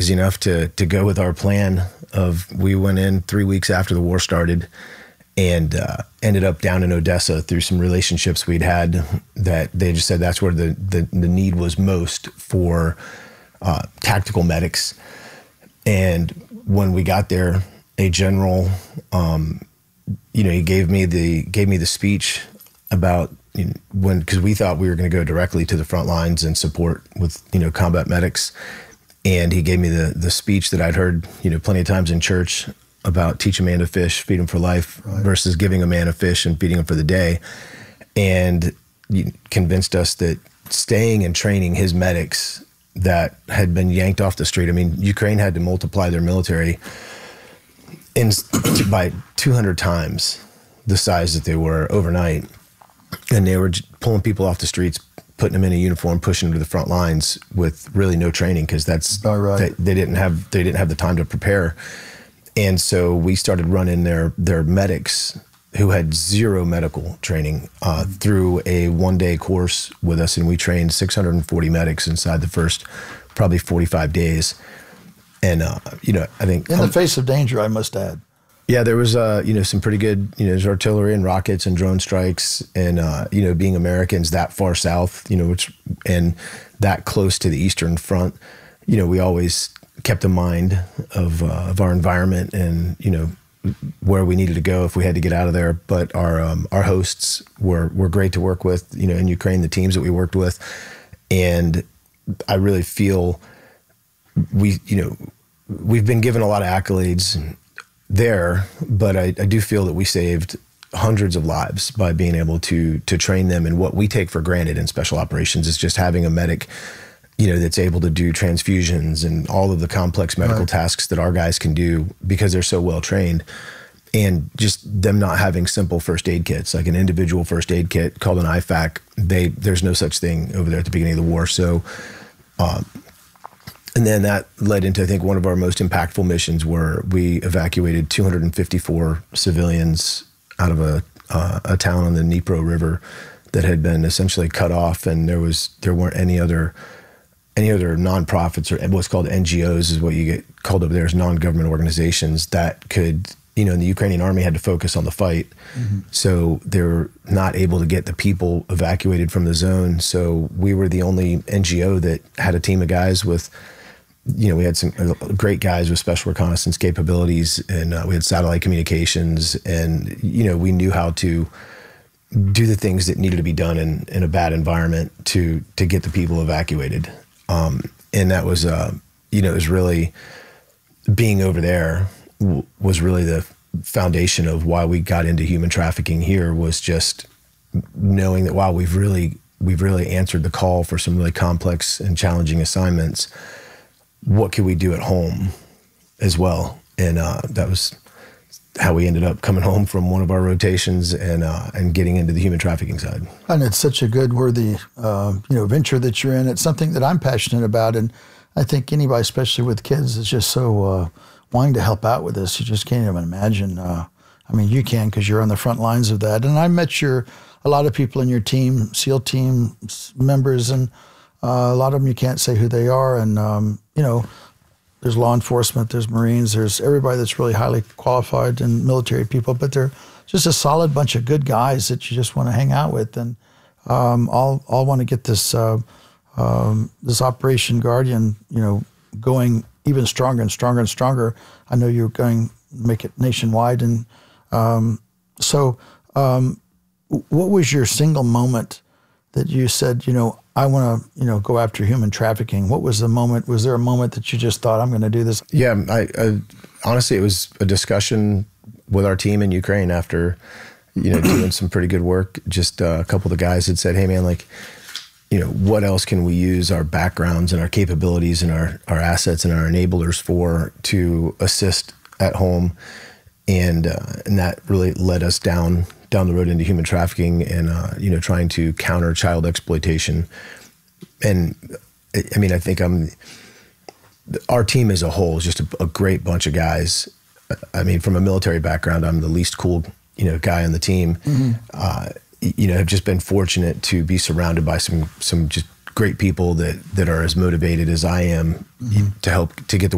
crazy enough to go with our plan of, we went in 3 weeks after the war started and ended up down in Odessa through some relationships we'd had, that they just said that's where the need was most for tactical medics. And when we got there, a general, he gave me the speech about, because we thought we were going to go directly to the front lines and support with, combat medics. And he gave me the speech that I'd heard, plenty of times in church about teach a man to fish, feed him for life, right, versus giving a man a fish and feeding him for the day. And he convinced us that staying and training his medics that had been yanked off the street. I mean, Ukraine had to multiply their military by 200 times the size that they were overnight. And they were pulling people off the streets, putting them in a uniform, pushing them to the front lines with really no training, because that's right. They didn't have the time to prepare. And so we started running their medics who had zero medical training through a one-day course with us, and we trained 640 medics inside the first probably 45 days. And I think in the face of danger, I must add. Yeah, there was some pretty good there's artillery and rockets and drone strikes, and being Americans that far south, and that close to the Eastern Front, we always kept in mind of our environment and where we needed to go if we had to get out of there. But our hosts were great to work with, in Ukraine, the teams that we worked with, and I really feel we've been given a lot of accolades there, but I do feel that we saved hundreds of lives by being able to train them. And what we take for granted in special operations is just having a medic, that's able to do transfusions and all of the complex medical tasks that our guys can do because they're so well trained. And just them not having simple first aid kits, like an individual first aid kit called an IFAC. There's no such thing over there at the beginning of the war. So, and then that led into, I think, one of our most impactful missions, where we evacuated 254 civilians out of a town on the Dnipro River that had been essentially cut off, and there weren't any other nonprofits, or what's called NGOs is what you get called over there, as non-government organizations that could, and the Ukrainian army had to focus on the fight. Mm-hmm. So they're not able to get the people evacuated from the zone. So we were the only NGO that had a team of guys with, we had some great guys with special reconnaissance capabilities, and we had satellite communications, and, we knew how to do the things that needed to be done in a bad environment to get the people evacuated. And that was, it was really, being over there was really the foundation of why we got into human trafficking here, was just knowing that, wow, we've really answered the call for some really complex and challenging assignments. What could we do at home as well? And that was how we ended up coming home from one of our rotations and getting into the human trafficking side. And it's such a good, worthy, venture that you're in. It's something that I'm passionate about, and I think anybody, especially with kids, is just so wanting to help out with this. You just can't even imagine. You can, because you're on the front lines of that. And I met a lot of people in your team, SEAL team members, and a lot of them you can't say who they are. And there's law enforcement, there's Marines, there's everybody that's really highly qualified, and military people, but they're just a solid bunch of good guys that you just want to hang out with. And all want to get this this Operation Guardian, going even stronger and stronger and stronger. I know you're going to make it nationwide. And what was your single moment that you said, I want to, go after human trafficking? What was the moment? Was there a moment that you just thought, I'm going to do this? Yeah, I honestly, it was a discussion with our team in Ukraine after, doing some pretty good work. Just a couple of the guys had said, hey man, what else can we use our backgrounds and our capabilities and our assets and our enablers for to assist at home? And that really led us down the road into human trafficking and, trying to counter child exploitation. And I think our team as a whole is just a great bunch of guys. From a military background, I'm the least cool, guy on the team. Mm-hmm. Have just been fortunate to be surrounded by some just great people that are as motivated as I am, mm-hmm. to help to get the